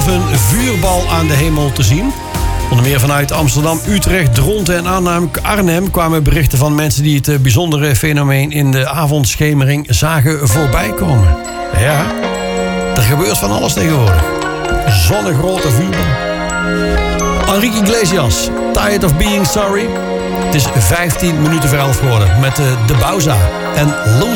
zelf een vuurbal aan de hemel te zien. Onder meer vanuit Amsterdam, Utrecht, Dronten en Arnhem kwamen berichten van mensen die het bijzondere fenomeen in de avondschemering zagen voorbij komen. Ja, er gebeurt van alles tegenwoordig. Zonnegrote vuurbal. Enrique Iglesias, Tired of Being Sorry. Het is 11:15 geworden met de Bauza en Loser.